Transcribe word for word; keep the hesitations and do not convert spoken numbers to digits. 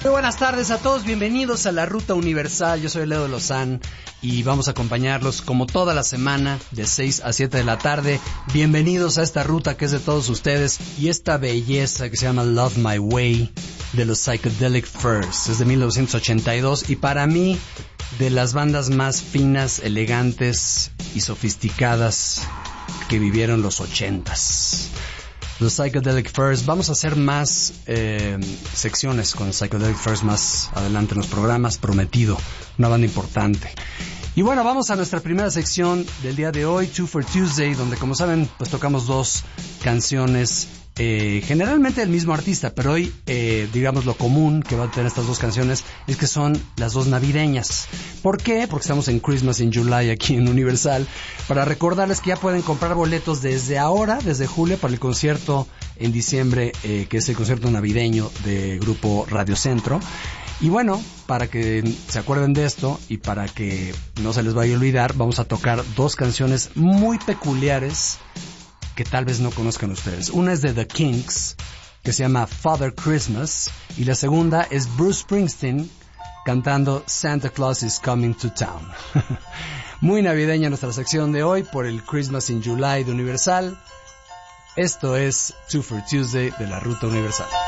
Muy buenas tardes a todos, bienvenidos a la Ruta Universal. Yo soy Leo Lozán y vamos a acompañarlos como toda la semana de seis a siete de la tarde. Bienvenidos a esta ruta que es de todos ustedes y esta belleza que se llama Love My Way de los Psychedelic Furs. Es de mil novecientos ochenta y dos y para mí de las bandas más finas, elegantes y sofisticadas que vivieron los ochentas. Los Psychedelic Furs. Vamos a hacer más eh, secciones con Psychedelic Furs más adelante en los programas, prometido, una banda importante. Y bueno, vamos a nuestra primera sección del día de hoy, Two for Tuesday, donde como saben, pues tocamos dos canciones, eh, generalmente del mismo artista, pero hoy, eh, digamos, lo común que va a tener estas dos canciones es que son las dos navideñas. ¿Por qué? Porque estamos en Christmas in July aquí en Universal, para recordarles que ya pueden comprar boletos desde ahora, desde julio, para el concierto en diciembre, eh, que es el concierto navideño de Grupo Radio Centro. Y bueno, para que se acuerden de esto y para que no se les vaya a olvidar, vamos a tocar dos canciones muy peculiares que tal vez no conozcan ustedes. Una es de The Kinks, que se llama Father Christmas, y la segunda es Bruce Springsteen cantando Santa Claus is Coming to Town. Muy navideña nuestra sección de hoy por el Christmas in July de Universal. Esto es Two for Tuesday de la Ruta Universal.